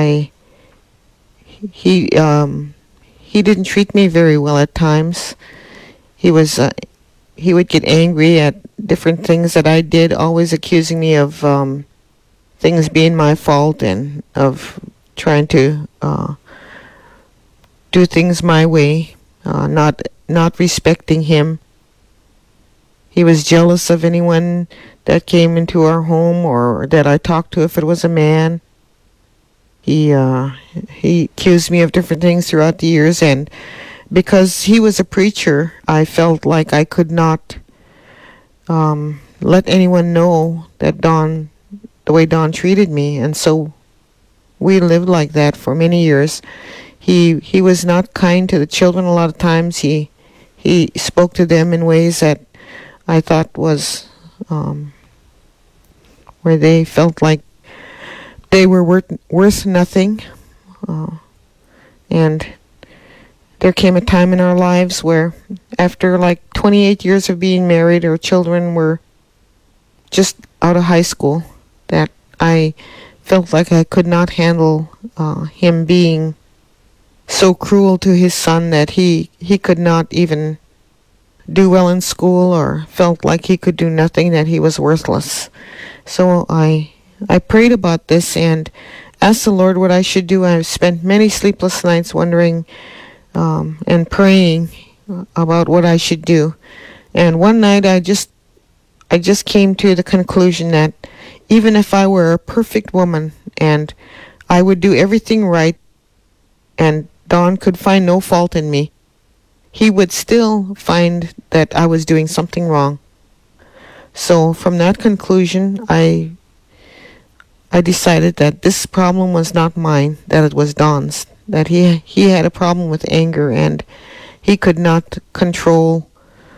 he didn't treat me very well at times. He would get angry at different things that I did, always accusing me of things being my fault and of trying to do things my way, not respecting him. He was jealous of anyone that came into our home or that I talked to if it was a man. He accused me of different things throughout the years, and because he was a preacher, I felt like I could not let anyone know that the way Don treated me, and so we lived like that for many years. He was not kind to the children a lot of times. He spoke to them in ways that I thought was where they felt like they were worth nothing. And there came a time in our lives where after like 28 years of being married, our children were just out of high school, that I felt like I could not handle him being so cruel to his son that he could not even do well in school, or felt like he could do nothing, that he was worthless. So I prayed about this and asked the Lord what I should do. I've spent many sleepless nights wondering and praying about what I should do. And one night I just came to the conclusion that even if I were a perfect woman and I would do everything right and Don could find no fault in me, he would still find that I was doing something wrong. So from that conclusion, I decided that this problem was not mine, that it was Don's, that he had a problem with anger and he could not control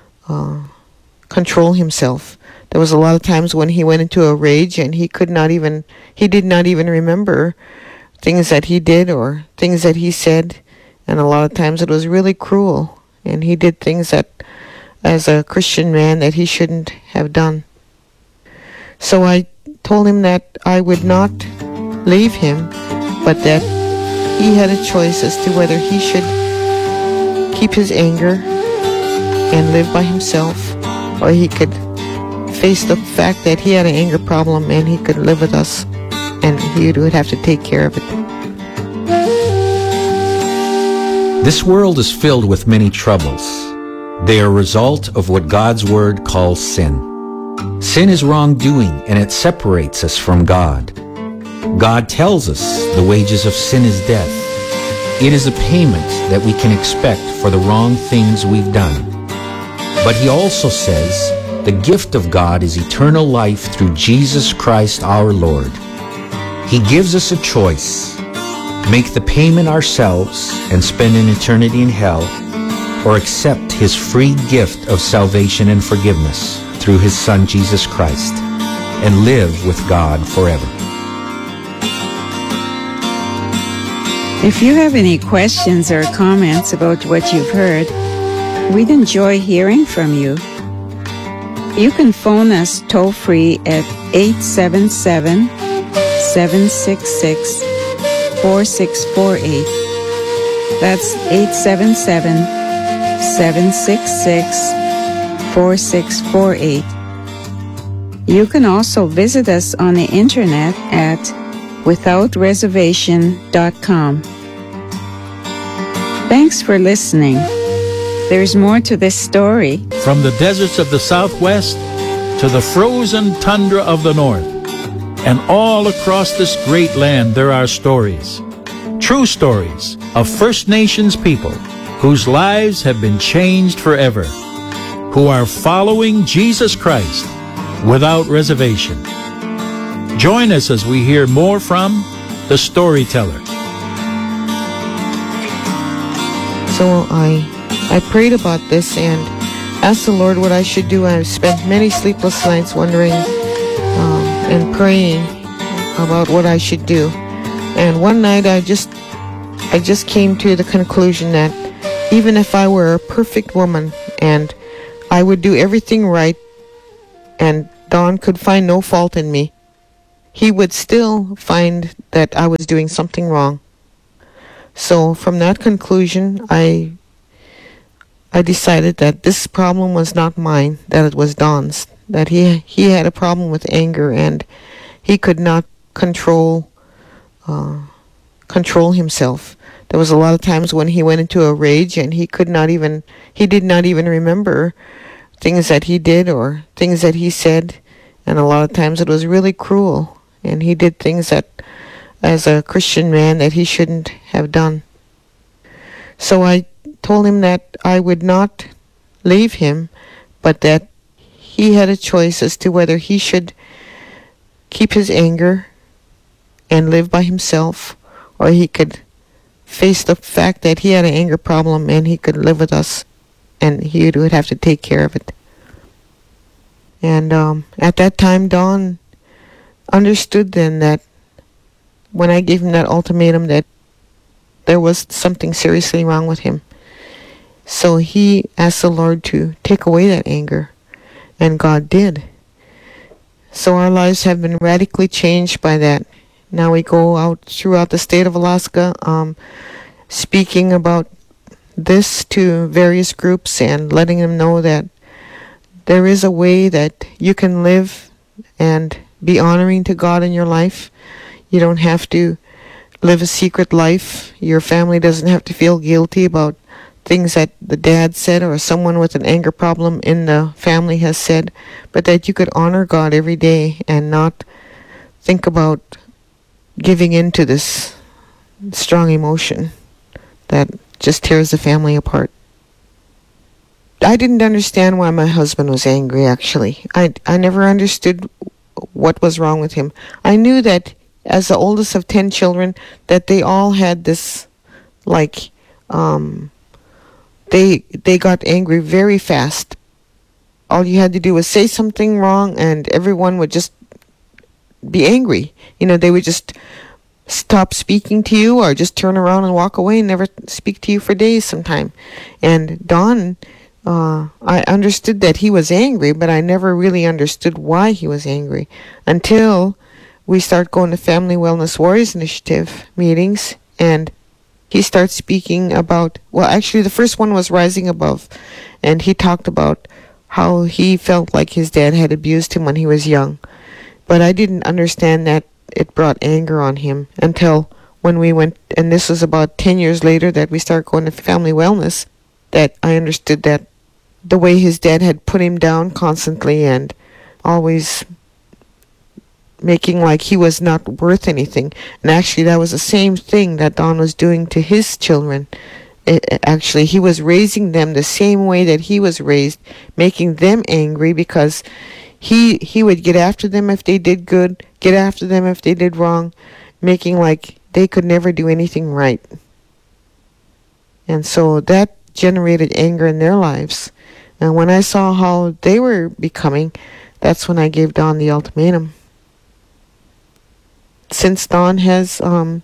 himself. There was a lot of times when he went into a rage and he did not even remember things that he did or things that he said, and a lot of times it was really cruel. And he did things that, as a Christian man, that he shouldn't have done. So I told him that I would not leave him, but that he had a choice as to whether he should keep his anger and live by himself, or he could face the fact that he had an anger problem and he could live with us, and he would have to take care of it. This world is filled with many troubles. They are a result of what God's Word calls sin. Sin is wrongdoing, and it separates us from God. God tells us the wages of sin is death. It is a payment that we can expect for the wrong things we've done. But He also says the gift of God is eternal life through Jesus Christ our Lord. He gives us a choice: make the payment ourselves and spend an eternity in hell, or accept His free gift of salvation and forgiveness through His Son Jesus Christ and live with God forever. If you have any questions or comments about what you've heard, we'd enjoy hearing from you. You can phone us toll-free at 877-766-4648. That's 877-766-4648. You can also visit us on the internet at withoutreservation.com. Thanks for listening. There's more to this story. From the deserts of the Southwest to the frozen tundra of the North, and all across this great land there are stories, true stories of First Nations people whose lives have been changed forever, who are following Jesus Christ without reservation. Join us as we hear more from the storyteller. So I prayed about this and asked the Lord what I should do. I've spent many sleepless nights wondering and praying about what I should do. And one night I just came to the conclusion that even if I were a perfect woman and I would do everything right and Don could find no fault in me, he would still find that I was doing something wrong. So from that conclusion, I decided that this problem was not mine, that it was Don's, that he had a problem with anger and he could not control himself. There was a lot of times when he went into a rage and he did not even remember things that he did or things that he said, and a lot of times it was really cruel, and he did things that, as a Christian man, that he shouldn't have done. So I told him that I would not leave him, but that he had a choice as to whether he should keep his anger and live by himself, or he could face the fact that he had an anger problem and he could live with us and he would have to take care of it. And at that time, Don understood then that when I gave him that ultimatum that there was something seriously wrong with him. So he asked the Lord to take away that anger, and God did. So our lives have been radically changed by that. Now we go out throughout the state of Alaska speaking about this to various groups and letting them know that there is a way that you can live and be honoring to God in your life. You don't have to live a secret life. Your family doesn't have to feel guilty about things that the dad said or someone with an anger problem in the family has said, but that you could honor God every day and not think about giving in to this strong emotion that just tears the family apart. I didn't understand why my husband was angry, actually. I never understood what was wrong with him. I knew that as the oldest of 10 children, that they all had this, like, they got angry very fast. All you had to do was say something wrong and everyone would just be angry. You know, they would just stop speaking to you or just turn around and walk away and never speak to you for days sometime. And Don, I understood that he was angry, but I never really understood why he was angry until we start going to Family Wellness Warriors Initiative meetings, and he starts speaking about, well, actually the first one was Rising Above, and he talked about how he felt like his dad had abused him when he was young. But I didn't understand that it brought anger on him until when we went, and this was about 10 years later that we started going to Family Wellness, that I understood that the way his dad had put him down constantly and always making like he was not worth anything. And actually that was the same thing that Don was doing to his children. Actually, he was raising them the same way that he was raised, making them angry because he would get after them if they did good, get after them if they did wrong, making like they could never do anything right. And so that generated anger in their lives. And when I saw how they were becoming, that's when I gave Don the ultimatum. Since Don has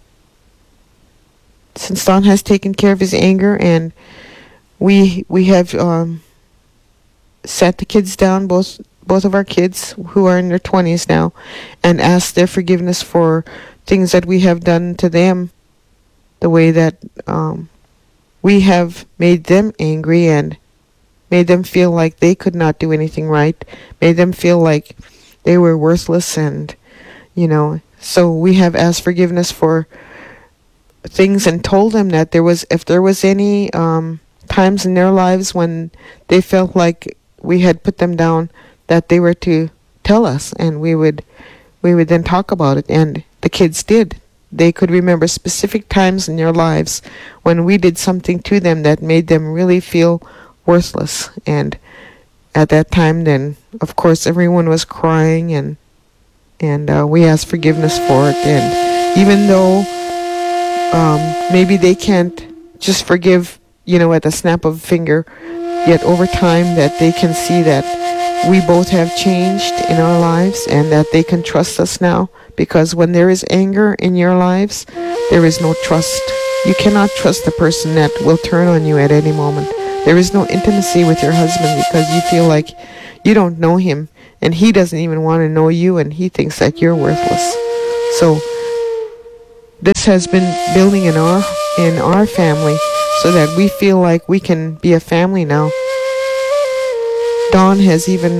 taken care of his anger, and we have sat the kids down, both of our kids who are in their 20s now, and asked their forgiveness for things that we have done to them, the way that we have made them angry and made them feel like they could not do anything right, made them feel like they were worthless, and, you know, so we have asked forgiveness for things and told them that if there was any times in their lives when they felt like we had put them down, that they were to tell us, and we would then talk about it. And the kids did. They could remember specific times in their lives when we did something to them that made them really feel worthless. And at that time, then, of course, everyone was crying, and we asked forgiveness for it. And even though maybe they can't just forgive, you know, at the snap of a finger, yet over time that they can see that we both have changed in our lives and that they can trust us now. Because when there is anger in your lives, there is no trust. You cannot trust the person that will turn on you at any moment. There is no intimacy with your husband because you feel like you don't know him, and he doesn't even want to know you, and he thinks that you're worthless. So this has been building in our family so that we feel like we can be a family now. Don has even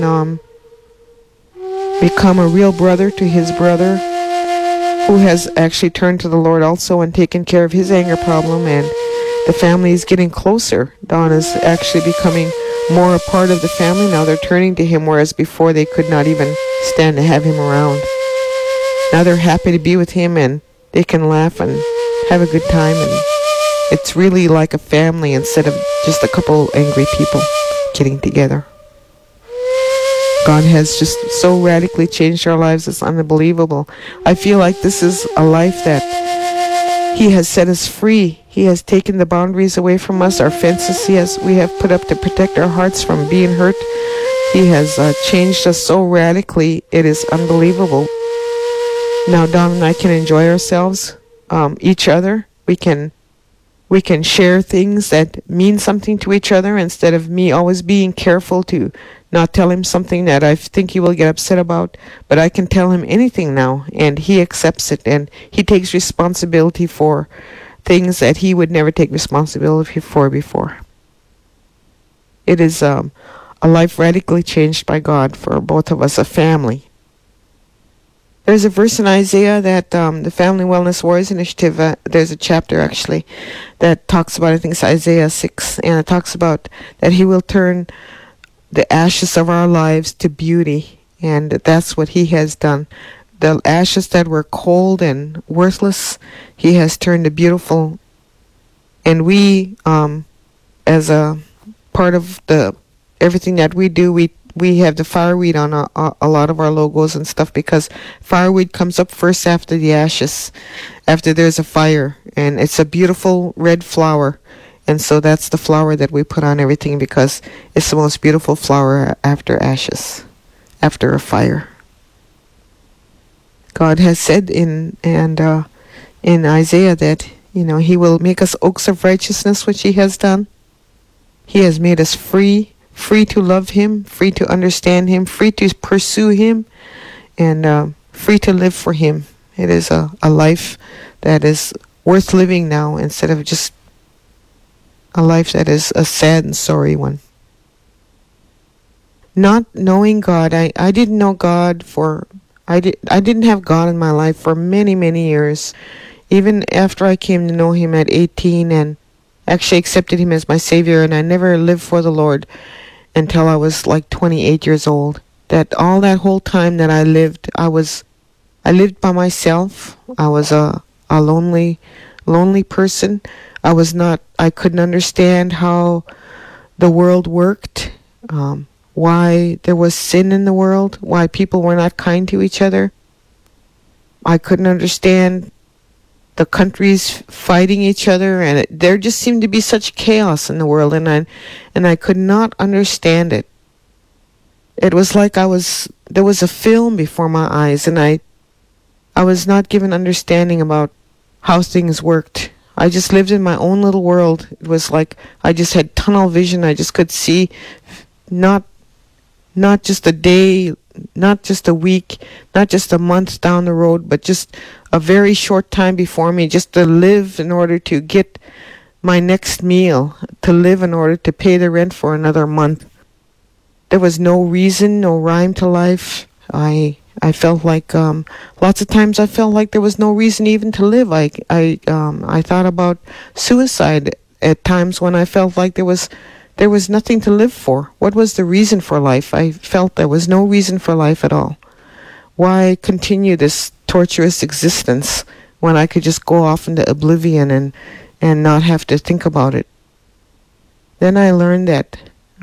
become a real brother to his brother, who has actually turned to the Lord also and taken care of his anger problem, and the family is getting closer. Don is actually becoming more a part of the family now. They're turning to him, whereas before they could not even stand to have him around. Now they're happy to be with him, and they can laugh and have a good time, and it's really like a family instead of just a couple angry people getting together. God has just so radically changed our lives. It's unbelievable. I feel like this is a life that He has set us free. He has taken the boundaries away from us, our fences we have put up to protect our hearts from being hurt. He has changed us so radically. It is unbelievable. Now Don and I can enjoy ourselves, each other. We can share things that mean something to each other instead of me always being careful to not tell him something that I think he will get upset about. But I can tell him anything now, and he accepts it, and he takes responsibility for things that he would never take responsibility for before. It is a life radically changed by God for both of us, a family. There's a verse in Isaiah that the Family Wellness Warriors Initiative, there's a chapter actually that talks about, I think it's Isaiah 6, and it talks about that He will turn the ashes of our lives to beauty, and that's what He has done. The ashes that were cold and worthless, He has turned to beautiful. And we, as a part of everything that we do, we have the fireweed on a lot of our logos and stuff, because fireweed comes up first after the ashes, after there's a fire, and it's a beautiful red flower. And so that's the flower that we put on everything, because it's the most beautiful flower after ashes, after a fire. God has said in Isaiah that, He will make us oaks of righteousness, which He has done. He has made us free to love Him, free to understand Him, free to pursue Him, and free to live for Him. It is a life that is worth living now, instead of just a life that is a sad and sorry one. Not knowing God, I didn't know God I didn't have God in my life for many, many years. Even after I came to know Him at 18 and actually accepted Him as my Savior, and I never lived for the Lord until I was like 28 years old. That whole time that I lived by myself. I was a lonely person. I couldn't understand how the world worked, why there was sin in the world, why people were not kind to each other. I couldn't understand the countries fighting each other, and there just seemed to be such chaos in the world, and I could not understand it. It was like there was a film before my eyes, and I was not given understanding about how things worked. I just lived in my own little world. It was like I just had tunnel vision. I just could see not just a day, not just a week, not just a month down the road, but just a very short time before me, just to live in order to get my next meal, to live in order to pay the rent for another month. There was no reason, no rhyme to life. I felt like lots of times I felt like there was no reason even to live. I thought about suicide at times when I felt like there was nothing to live for. What was the reason for life? I felt there was no reason for life at all. Why continue this torturous existence when I could just go off into oblivion and not have to think about it? Then I learned that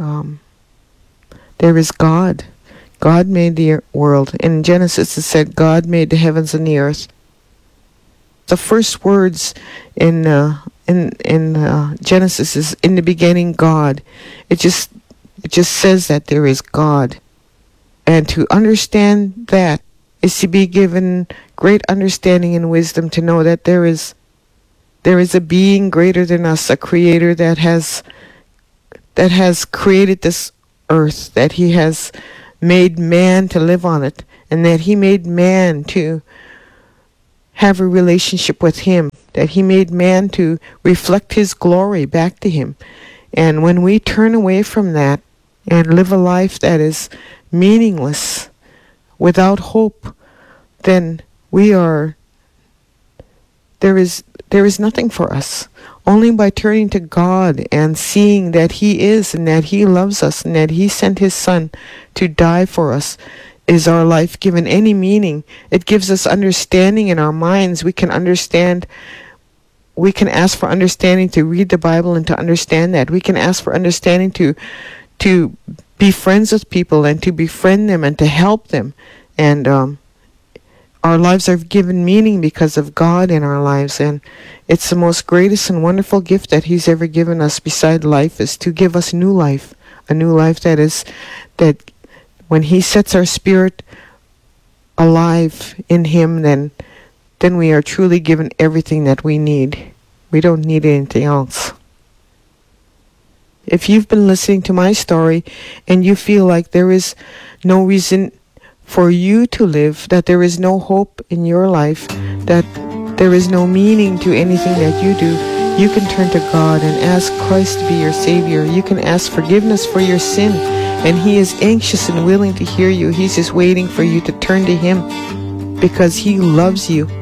there is God. God made the world. In Genesis it said God made the heavens and the earth. The first words in Genesis is, in the beginning God. It just says that there is God. And to understand that is to be given great understanding and wisdom, to know that there is a being greater than us, a creator that has created this earth, that He has made man to live on it, and that He made man to have a relationship with him, that he made man to reflect his glory back to him. And when we turn away from that and live a life that is meaningless, without hope, then there is nothing for us. Only by turning to God and seeing that he is and that he loves us and that he sent his son to die for us is our life given any meaning. It gives us understanding in our minds. We can understand. We can ask for understanding to read the Bible and to understand that. We can ask for understanding to be friends with people and to befriend them and to help them. And our lives are given meaning because of God in our lives. And it's the most greatest and wonderful gift that he's ever given us beside life, is to give us new life. A new life that when he sets our spirit alive in him, then we are truly given everything that we need. We don't need anything else. If you've been listening to my story and you feel like there is no reason for you to live, that there is no hope in your life, that there is no meaning to anything that you do, you can turn to God and ask Christ to be your Savior. You can ask forgiveness for your sin, and he is anxious and willing to hear you. He's just waiting for you to turn to him because he loves you.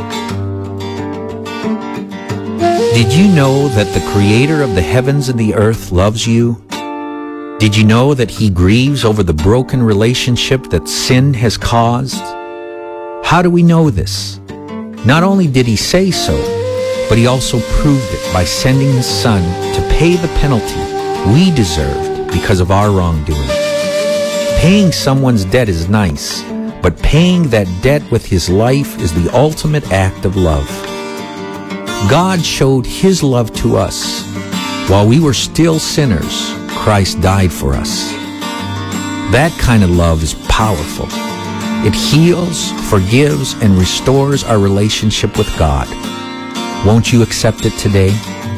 Did you know that the Creator of the heavens and the earth loves you? Did you know that he grieves over the broken relationship that sin has caused? How do we know this? Not only did he say so, but he also proved it by sending his son to pay the penalty we deserved because of our wrongdoing. Paying someone's debt is nice, but paying that debt with his life is the ultimate act of love. God showed his love to us. While we were still sinners, Christ died for us. That kind of love is powerful. It heals, forgives, and restores our relationship with God. Won't you accept it today?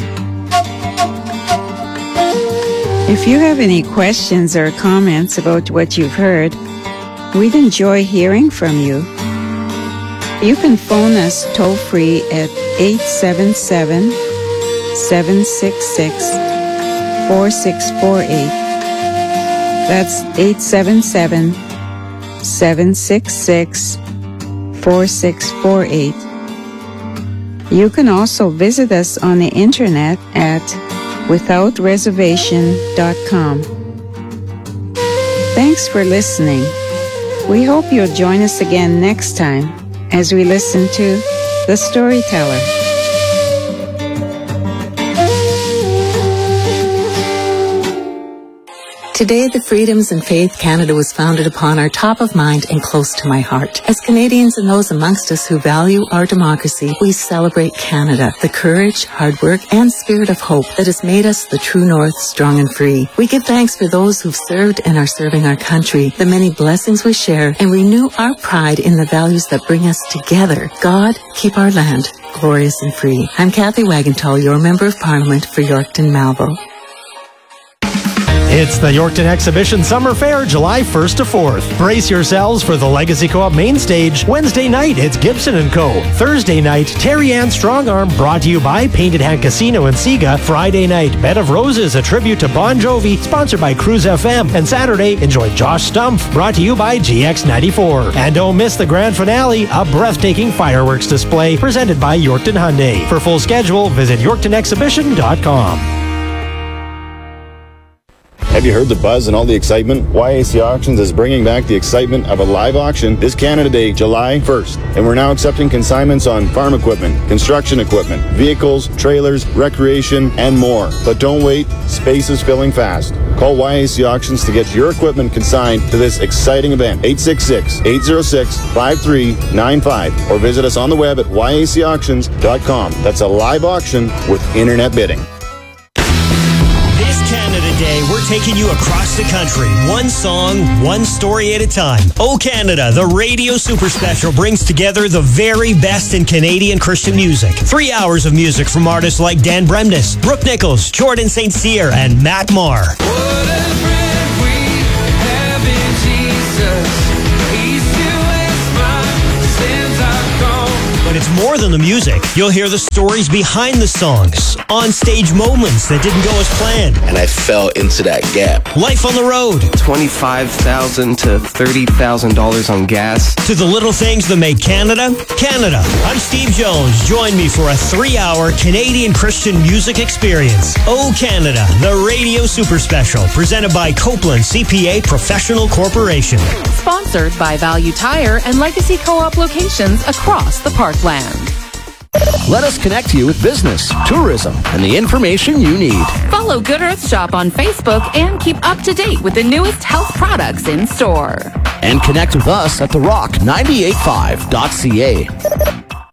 If you have any questions or comments about what you've heard, we'd enjoy hearing from you. You can phone us toll-free at 877-766-4648. That's 877-766-4648. You can also visit us on the internet at withoutreservation.com. Thanks for listening. We hope you'll join us again next time as we listen to The Storyteller. Today, the Freedoms and Faith Canada was founded upon are top of mind and close to my heart. As Canadians and those amongst us who value our democracy, we celebrate Canada, the courage, hard work, and spirit of hope that has made us the true north, strong and free. We give thanks for those who've served and are serving our country, the many blessings we share, and renew our pride in the values that bring us together. God, keep our land glorious and free. I'm Kathy Wagentall, your Member of Parliament for Yorkton Malvo. It's the Yorkton Exhibition Summer Fair, July 1st to 4th. Brace yourselves for the Legacy Co-op main stage. Wednesday night, it's Gibson & Co. Thursday night, Terry Ann Strongarm, brought to you by Painted Hand Casino in Siga. Friday night, Bed of Roses, a tribute to Bon Jovi, sponsored by Cruise FM. And Saturday, enjoy Josh Stumpf, brought to you by GX94. And don't miss the grand finale, a breathtaking fireworks display, presented by Yorkton Hyundai. For full schedule, visit YorktonExhibition.com. Have you heard the buzz and all the excitement? YAC Auctions is bringing back the excitement of a live auction this Canada Day, July 1st. And we're now accepting consignments on farm equipment, construction equipment, vehicles, trailers, recreation, and more. But don't wait, space is filling fast. Call YAC Auctions to get your equipment consigned to this exciting event. 866-806-5395 or visit us on the web at yacauctions.com. That's a live auction with internet bidding. Canada Day, we're taking you across the country, one song, one story at a time. Oh Canada, the radio super special brings together the very best in Canadian Christian music. 3 hours of music from artists like Dan Bremnes, Brooke Nichols, Jordan St. Cyr, and Matt Maher. What a friend we have in Jesus. He's still as my sins are gone. But it's more than the music. You'll hear the stories behind the songs, on-stage moments that didn't go as planned. And I fell into that gap. Life on the road. $25,000 to $30,000 on gas. To the little things that make Canada, Canada. I'm Steve Jones. Join me for a 3-hour Canadian Christian music experience. Oh Canada, the Radio Super Special, presented by Copeland CPA Professional Corporation. Sponsored by Value Tire and Legacy Co-op locations across the Parkland. Let us connect you with business, tourism, and the information you need. Follow Good Earth Shop on Facebook and keep up to date with the newest health products in store. And connect with us at therock985.ca.